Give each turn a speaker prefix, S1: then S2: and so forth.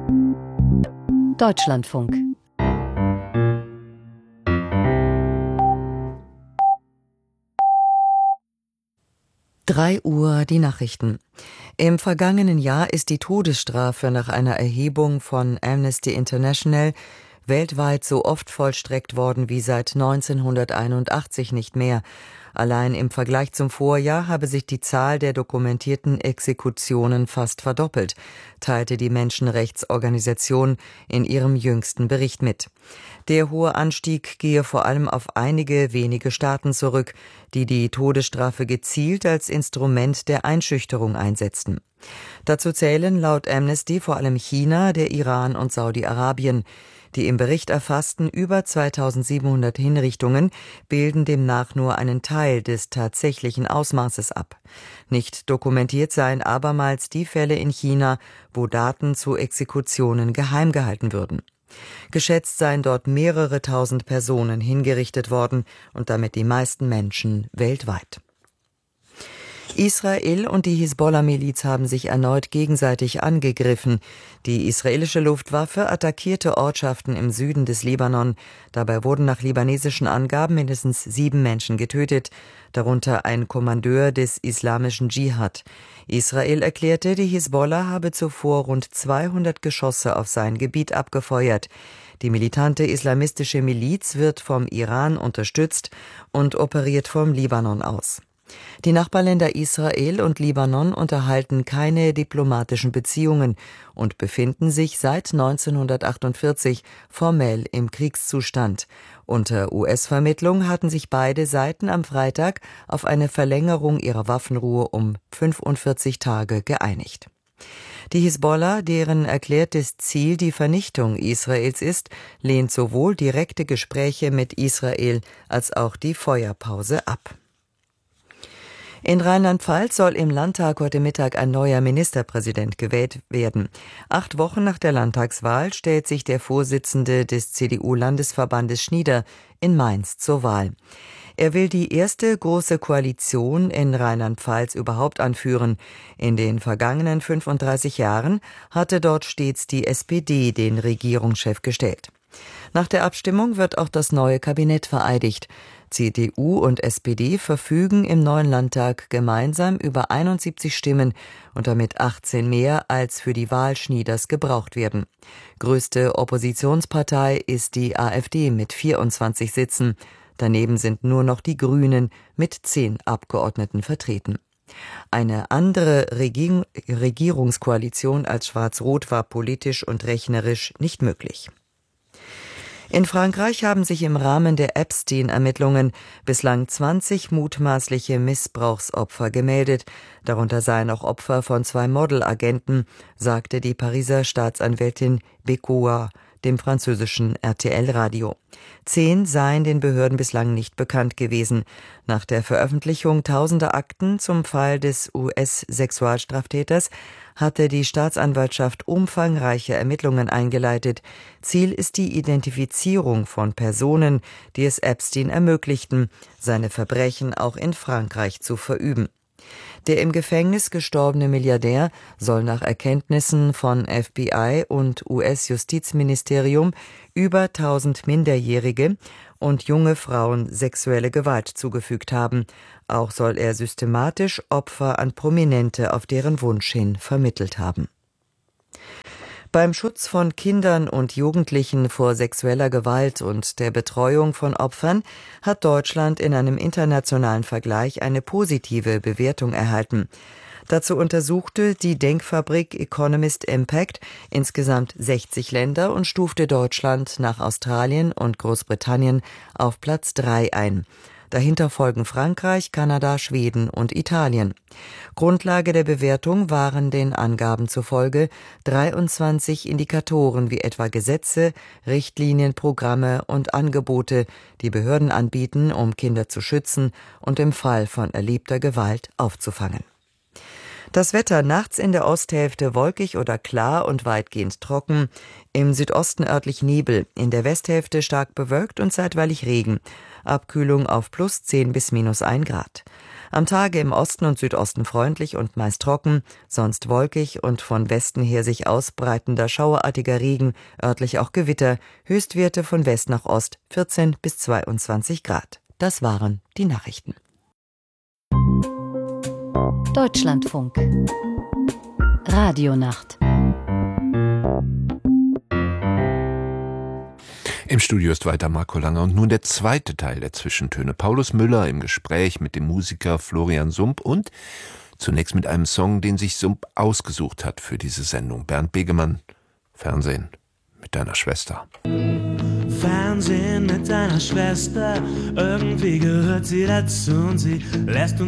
S1: Deutschlandfunk. Drei Uhr die Nachrichten. Im vergangenen Jahr ist die Todesstrafe nach einer Erhebung von Amnesty International weltweit so oft vollstreckt worden wie seit 1981 nicht mehr. Allein im Vergleich zum Vorjahr habe sich die Zahl der dokumentierten Exekutionen fast verdoppelt, teilte die Menschenrechtsorganisation in ihrem jüngsten Bericht mit. Der hohe Anstieg gehe vor allem auf einige wenige Staaten zurück, die die Todesstrafe gezielt als Instrument der Einschüchterung einsetzten. Dazu zählen laut Amnesty vor allem China, der Iran und Saudi-Arabien. Die im Bericht erfassten über 2700 Hinrichtungen bilden demnach nur einen Teil des tatsächlichen Ausmaßes ab. Nicht dokumentiert seien abermals die Fälle in China, wo Daten zu Exekutionen geheim gehalten würden. Geschätzt seien dort mehrere tausend Personen hingerichtet worden und damit die meisten Menschen weltweit. Israel und die Hisbollah-Miliz haben sich erneut gegenseitig angegriffen. Die israelische Luftwaffe attackierte Ortschaften im Süden des Libanon. Dabei wurden nach libanesischen Angaben mindestens 7 Menschen getötet, darunter ein Kommandeur des islamischen Dschihad. Israel erklärte, die Hisbollah habe zuvor rund 200 Geschosse auf sein Gebiet abgefeuert. Die militante islamistische Miliz wird vom Iran unterstützt und operiert vom Libanon aus. Die Nachbarländer Israel und Libanon unterhalten keine diplomatischen Beziehungen und befinden sich seit 1948 formell im Kriegszustand. Unter US-Vermittlung hatten sich beide Seiten am Freitag auf eine Verlängerung ihrer Waffenruhe um 45 Tage geeinigt. Die Hisbollah, deren erklärtes Ziel die Vernichtung Israels ist, lehnt sowohl direkte Gespräche mit Israel als auch die Feuerpause ab. In Rheinland-Pfalz soll im Landtag heute Mittag ein neuer Ministerpräsident gewählt werden. 8 Wochen nach der Landtagswahl stellt sich der Vorsitzende des CDU-Landesverbandes Schnieder in Mainz zur Wahl. Er will die erste große Koalition in Rheinland-Pfalz überhaupt anführen. In den vergangenen 35 Jahren hatte dort stets die SPD den Regierungschef gestellt. Nach der Abstimmung wird auch das neue Kabinett vereidigt. CDU und SPD verfügen im neuen Landtag gemeinsam über 71 Stimmen und damit 18 mehr, als für die Wahl Schnieders gebraucht werden. Größte Oppositionspartei ist die AfD mit 24 Sitzen. Daneben sind nur noch die Grünen mit 10 Abgeordneten vertreten. Eine andere Regierungskoalition als Schwarz-Rot war politisch und rechnerisch nicht möglich. In Frankreich haben sich im Rahmen der Epstein-Ermittlungen bislang 20 mutmaßliche Missbrauchsopfer gemeldet. Darunter seien auch Opfer von 2 Modelagenten, sagte die Pariser Staatsanwältin Bécoua dem französischen RTL-Radio. 10 seien den Behörden bislang nicht bekannt gewesen. Nach der Veröffentlichung tausender Akten zum Fall des US-Sexualstraftäters hatte die Staatsanwaltschaft umfangreiche Ermittlungen eingeleitet. Ziel ist die Identifizierung von Personen, die es Epstein ermöglichten, seine Verbrechen auch in Frankreich zu verüben. Der im Gefängnis gestorbene Milliardär soll nach Erkenntnissen von FBI und US-Justizministerium über 1000 Minderjährige und junge Frauen sexuelle Gewalt zugefügt haben. Auch soll er systematisch Opfer an Prominente auf deren Wunsch hin vermittelt haben. Beim Schutz von Kindern und Jugendlichen vor sexueller Gewalt und der Betreuung von Opfern hat Deutschland in einem internationalen Vergleich eine positive Bewertung erhalten. Dazu untersuchte die Denkfabrik Economist Impact insgesamt 60 Länder und stufte Deutschland nach Australien und Großbritannien auf Platz 3 ein. Dahinter folgen Frankreich, Kanada, Schweden und Italien. Grundlage der Bewertung waren den Angaben zufolge 23 Indikatoren wie etwa Gesetze, Richtlinien, Programme und Angebote, die Behörden anbieten, um Kinder zu schützen und im Fall von erlebter Gewalt aufzufangen. Das Wetter nachts in der Osthälfte wolkig oder klar und weitgehend trocken, im Südosten örtlich Nebel, in der Westhälfte stark bewölkt und zeitweilig Regen. Abkühlung auf +10 bis -1 Grad. Am Tage im Osten und Südosten freundlich und meist trocken, sonst wolkig und von Westen her sich ausbreitender schauerartiger Regen, örtlich auch Gewitter, Höchstwerte von West nach Ost 14 bis 22 Grad. Das waren die Nachrichten.
S2: Deutschlandfunk Radionacht.
S3: Im Studio ist weiter Marco Langer und nun der zweite Teil der Zwischentöne. Paulus Müller im Gespräch mit dem Musiker Florian Sump und zunächst mit einem Song, den sich Sump ausgesucht hat für diese Sendung. Bernd Begemann, Fernsehen mit deiner Schwester.
S4: Fernsehen mit deiner Schwester, irgendwie gehört sie dazu und sie lässt uns